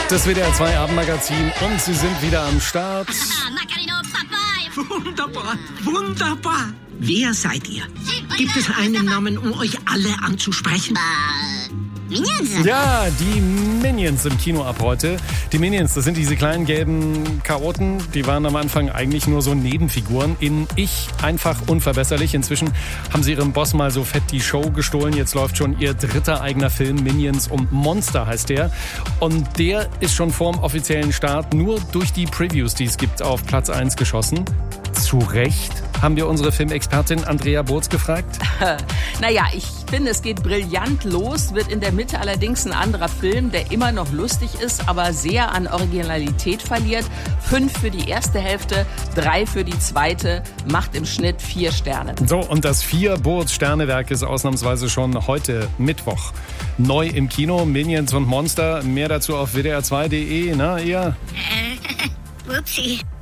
Das WDR 2 Abendmagazin und sie sind wieder am Start. Wunderbar, wunderbar. Wer seid ihr? Gibt es einen Namen, um euch alle anzusprechen? Minions? Ja, die Minions im Kino ab heute. Die Minions, das sind diese kleinen gelben Chaoten. Die waren am Anfang eigentlich nur so Nebenfiguren. In Ich einfach unverbesserlich. Inzwischen haben sie ihrem Boss mal so fett die Show gestohlen. Jetzt läuft schon ihr dritter eigener Film, Minions und Monster heißt der. Und der ist schon vorm offiziellen Start nur durch die Previews, die es gibt, auf Platz 1 geschossen. Zu Recht, haben wir unsere Filmexpertin Andrea Burz gefragt. Naja, ich finde, es geht brillant los, wird in der Mitte allerdings ein anderer Film, der immer noch lustig ist, aber sehr an Originalität verliert. 5 für die erste Hälfte, 3 für die zweite, macht im Schnitt 4 Sterne. So, und das 4-Burz-Sternewerk ist ausnahmsweise schon heute Mittwoch neu im Kino. Minions und Monster, mehr dazu auf wdr2.de. Na, ihr? Upsi.